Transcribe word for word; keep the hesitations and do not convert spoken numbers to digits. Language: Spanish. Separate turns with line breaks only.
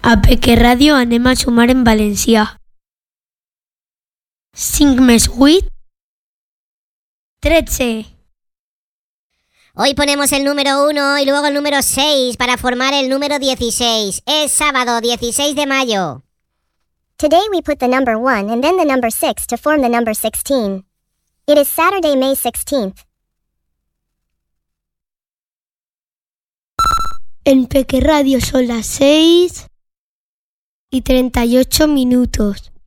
A Peque Radio anem a sumar en valencià. cinc més vuit, tretze.
Hoy ponemos el número uno y luego el número seis para formar el número dieciséis. Es sábado dieciséis de mayo.
Today we put the number one and then the number six to form the number sixteen. It is Saturday, May sixteenth.
En Peque Radio son las seis y treinta y ocho minutos.